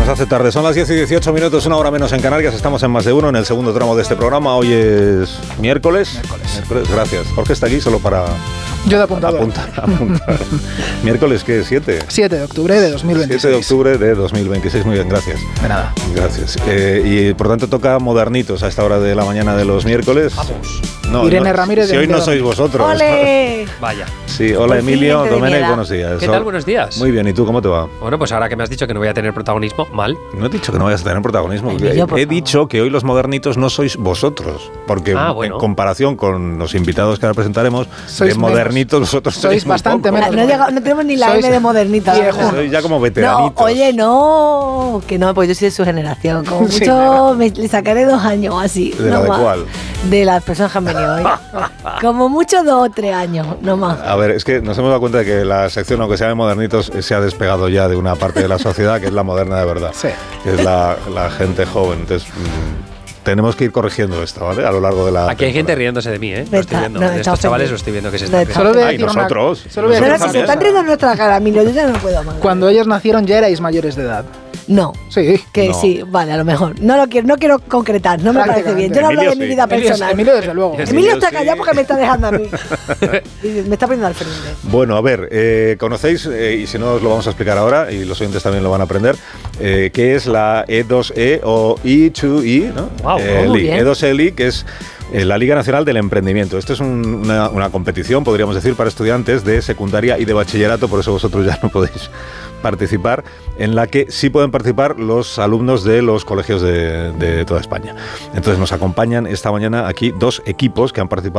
nos hace tarde. Son las 10 y 18 minutos, una hora menos en Canarias. Estamos en Más de Uno, en el segundo tramo de este programa. Hoy es miércoles. Gracias. Jorge está aquí solo para... Yo de apuntador. Apuntar. ¿Miércoles qué? ¿7? 7 de octubre de 2026. 7 de octubre de 2026. Muy bien, gracias. De nada. Gracias. Y por tanto toca modernitos a esta hora de la mañana de los miércoles. Vamos. No, Irene Ramírez. Si hoy no sois vosotros. ¡Ole! Vaya. Sí, hola Por Emilio, fin, Domenech, Daniela. buenos días. ¿Qué tal? Buenos días. Muy bien, ¿y tú cómo te va? Bueno, pues ahora que me has dicho que no voy a tener protagonismo, mal. No he dicho que no vayas a tener protagonismo. Emilio, por He favor. dicho que hoy los modernitos no sois vosotros. Porque Bueno. en comparación con los invitados que ahora presentaremos, Sois de modernitos vosotros Sois muy bastante poco. menos. No tenemos ni la Sois M de modernita. la viejo. verdad. Sois ya como No, veteranitos. oye, no, que no, pues yo soy de su generación. Como Sí, mucho le sacaré 2 años así. ¿De no la de más. cuál? De las personas que han venido hoy. Como mucho 2 o 3 años, no más. A ver, es que nos hemos dado cuenta de que la sección, aunque sea de modernitos, se ha despegado ya de una parte de la sociedad que es la moderna de verdad. Sí. Que es la gente joven. Entonces, tenemos que ir corrigiendo esto, ¿vale? A lo largo de la... Aquí hay gente temporada. riéndose de mí, ¿eh? Lo Está- estoy viendo. no, De está estos chavales ofendido. lo estoy viendo que se No, están está riendo. Solo voy a Ay, decir una- nosotros. solo voy a Pero decir ahora una si se están cosa. riendo en nuestra cara, Milo, yo ya no puedo más. Cuando ellos nacieron ya erais mayores de edad. No. Sí. Que No. sí, vale, a lo mejor. No quiero concretar, no me parece bien. Yo no hablo Emilio de mi sí. vida personal. Emilio, desde luego. Emilio Emilio Emilio está sí. callado porque me está dejando a mí. Y me está poniendo al frente. Bueno, a ver, conocéis, y si no os lo vamos a explicar ahora, y los oyentes también lo van a aprender, qué es la E2E o E2E, ¿no? Guau, muy bien. E2E, que es la Liga Nacional del Emprendimiento. Esto es una competición, podríamos decir, para estudiantes de secundaria y de bachillerato, por eso vosotros ya no podéis participar, en la que sí pueden participar los alumnos de los colegios de toda España. Entonces nos acompañan esta mañana aquí 2 equipos que han participado